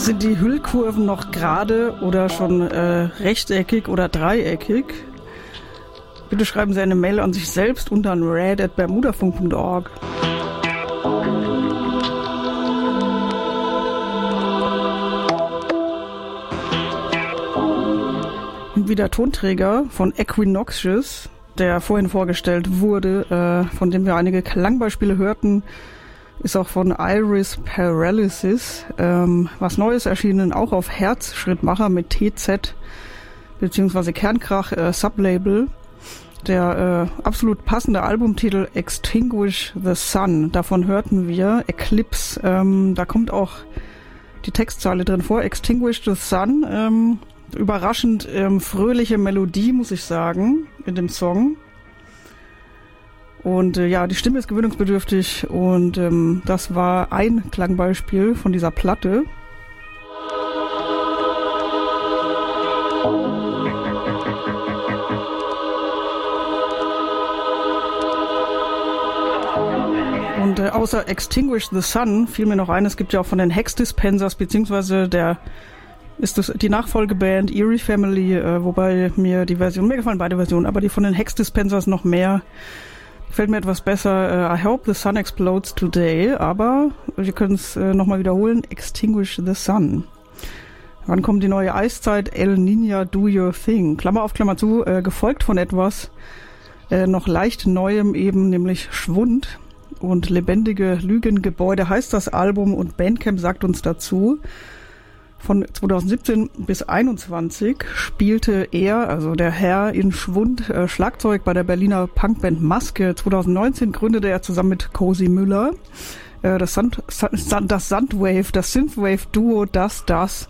Sind die Hüllkurven noch gerade oder schon rechteckig oder dreieckig? Bitte schreiben Sie eine Mail an sich selbst unter rad@bermudafunk.org. Und wie der Tonträger von Equinoxious, der vorhin vorgestellt wurde, von dem wir einige Klangbeispiele hörten, ist auch von Iris Paralysis was Neues erschienen, auch auf Herzschrittmacher mit TZ bzw. Kernkrach Sublabel. Der absolut passende Albumtitel Extinguish the Sun, davon hörten wir Eclipse. Da kommt auch die Textzeile drin vor, Extinguish the Sun. Überraschend fröhliche Melodie, muss ich sagen, in dem Song. Und ja, die Stimme ist gewöhnungsbedürftig und das war ein Klangbeispiel von dieser Platte. Und außer Extinguish the Sun fiel mir noch ein, es gibt ja auch von den Hex Dispensers, beziehungsweise die Nachfolgeband Eerie Family, wobei mir gefallen beide Versionen, aber die von den Hex Dispensers noch mehr. Gefällt mir etwas besser. I hope the sun explodes today, aber wir können es nochmal wiederholen. Extinguish the sun. Wann kommt die neue Eiszeit? El Niño, do your thing. Klammer auf, Klammer zu, gefolgt von etwas noch leicht Neuem eben, nämlich Schwund und lebendige Lügengebäude heißt das Album und Bandcamp sagt uns dazu. Von 2017 bis 2021 spielte er, also der Herr in Schwund, Schlagzeug bei der Berliner Punkband Maske. 2019 gründete er zusammen mit Cozy Müller das Synthwave-Duo Das.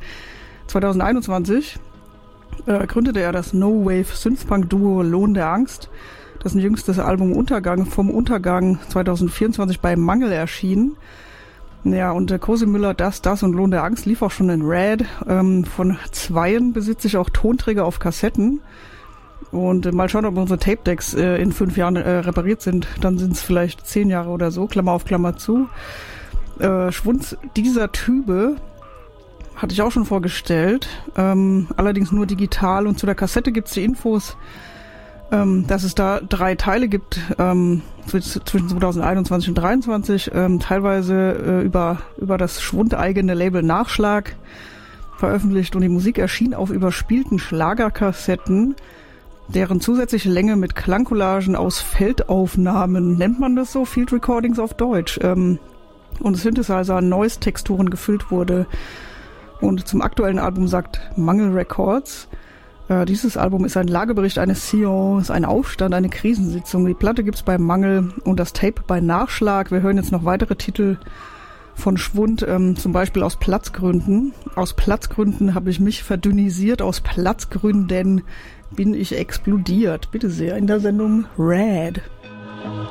2021 gründete er das No-Wave-Synthpunk-Duo Lohn der Angst, dessen jüngstes Album Vom Untergang 2024 bei Mangel erschien. Ja, und Cozy Müller, Das und Lohn der Angst lief auch schon in Rad. Von zweien besitze ich auch Tonträger auf Kassetten. Und mal schauen, ob unsere Tape-Decks in 5 Jahren repariert sind. Dann sind es vielleicht 10 Jahre oder so, Klammer auf, Klammer zu. Schwund dieser Tübe hatte ich auch schon vorgestellt. Allerdings nur digital. Und zu der Kassette gibt es die Infos, dass es da 3 Teile gibt zwischen 2021 und 2023, teilweise über das schwundeigene Label Nachschlag veröffentlicht und die Musik erschien auf überspielten Schlagerkassetten, deren zusätzliche Länge mit Klangcollagen aus Feldaufnahmen, nennt man das so, Field Recordings auf Deutsch, und Synthesizer an Noise-Texturen gefüllt wurde. Und zum aktuellen Album sagt Mangel Records, dieses Album ist ein Lagebericht eines Sions, ein Aufstand, eine Krisensitzung. Die Platte gibt's bei Mangel und das Tape bei Nachschlag. Wir hören jetzt noch weitere Titel von Schwund, zum Beispiel aus Platzgründen. Aus Platzgründen habe ich mich verdünnisiert, aus Platzgründen bin ich explodiert. Bitte sehr, in der Sendung Rad.